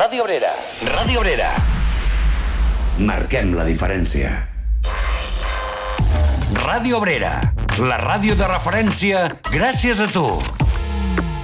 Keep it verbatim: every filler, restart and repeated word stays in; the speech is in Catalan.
Ràdio Obrera. Ràdio Obrera. Marquem la diferència. Ràdio Obrera, la ràdio de referència gràcies a tu.